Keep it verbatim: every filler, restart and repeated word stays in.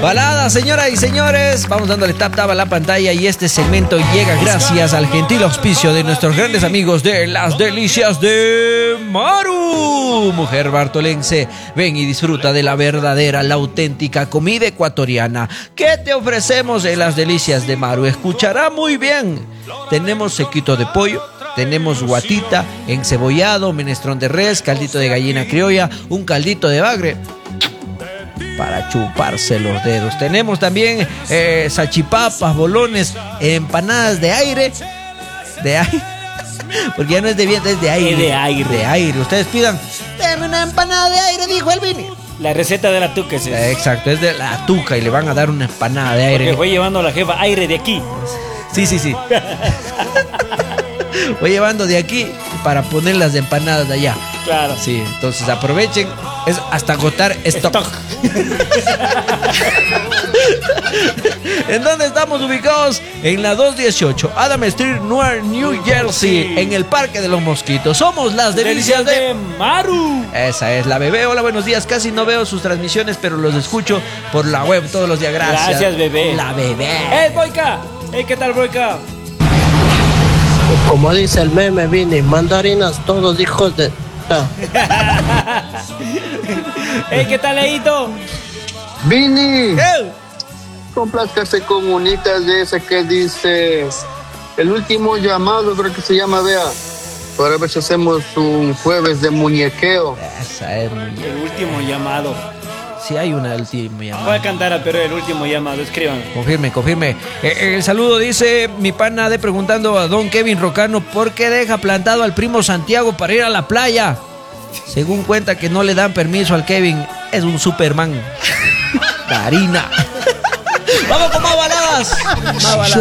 Balada, señoras y señores. Vamos dándole tap tap a la pantalla y este segmento llega gracias al gentil auspicio de nuestros grandes amigos de Las Delicias de Maru. Mujer bartolense, ven y disfruta de la verdadera, la auténtica comida ecuatoriana. ¿Qué te ofrecemos en Las Delicias de Maru? Escuchará muy bien. Tenemos sequito de pollo, tenemos guatita, encebollado, menestrón de res, caldito de gallina criolla, un caldito de bagre para chuparse los dedos. Tenemos también eh, salchipapas, bolones, empanadas de aire. De aire. Porque ya no es de viento, es de aire. De aire. De aire. Ustedes pidan, deme una empanada de aire, dijo el Vini. La receta de la tuca es esa. Exacto, es de la tuca y le van a dar una empanada de aire. Porque fue llevando a la jefa aire de aquí. Sí, sí, sí. Voy llevando de aquí para poner las empanadas de allá. Claro. Sí, entonces aprovechen. Es hasta agotar stock. stock. ¿En dónde estamos ubicados? En la doscientos dieciocho Adam Street, Newark, New Jersey, en el Parque de los Mosquitos. Somos Las Delicias de, de Maru. Esa es la bebé. Hola, buenos días. Casi no veo sus transmisiones, pero los escucho por la web todos los días. Gracias. Gracias, bebé. La bebé. ¡Hey, Boica! ¡Hey, qué tal, Boica! Como dice el meme, Vini, mandarinas todos hijos de... Ah. ¡Hey, qué tal, Leito! Vini, ¿Qué? complázcase con unitas de esa que dice el último llamado, creo que se llama, vea, para ver si hacemos un jueves de muñequeo. Esa es muñeca. El último llamado. Sí hay una última llamada. Voy a cantar, pero el último llamado, escriban. Confirme, confirme. Eh, el saludo dice mi pana de preguntando a don Kevin Rocano por qué deja plantado al primo Santiago para ir a la playa. Según cuenta que no le dan permiso al Kevin, es un Superman. Karina. Vamos con más baladas. Más baladas.